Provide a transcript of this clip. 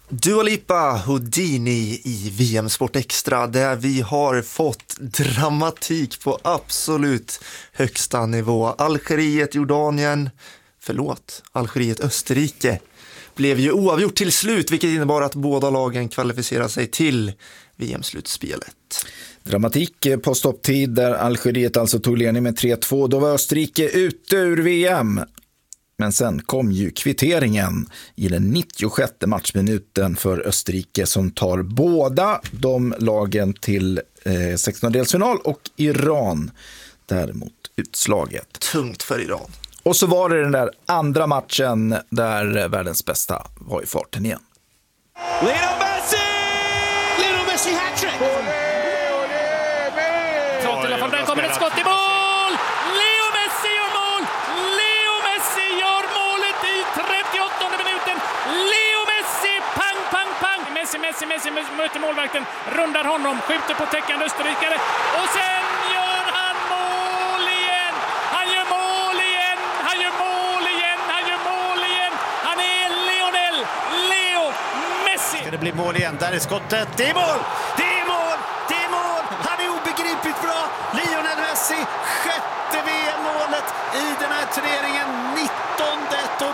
Dua Lipa, Houdini i VM Sport Extra, där vi har fått dramatik på absolut högsta nivå. Algeriet Österrike blev ju oavgjort till slut, vilket innebar att båda lagen kvalificerar sig till VM-slutspelet. Dramatik på stopptid där Algeriet alltså tog ledning med 3-2. Då var Österrike ute ur VM. Men sen kom ju kvitteringen i den 96:e matchminuten för Österrike som tar båda de lagen till 16-delsfinal och Iran däremot utslaget. Tungt för Iran. Och så var det den där andra matchen där världens bästa var i farten igen. Lionel Messi hat-trick! Där kommer ett skott i mål! Leo Messi gör mål! Leo Messi gör målet i 38:e minuten! Leo Messi! Pang, pang, pang! Messi möter målvakten, rundar honom, skjuter på täckande österrikare och sen gör han mål igen! Han gör mål igen! Han gör mål igen! Han gör mål igen! Han är Leo Messi! Ska det bli mål igen? Där är skottet. Det är mål! Det är mål! Det är mål! Han är obegripligt bra! Lionel Messi, 6:e VM-målet i den här turneringen, 19:e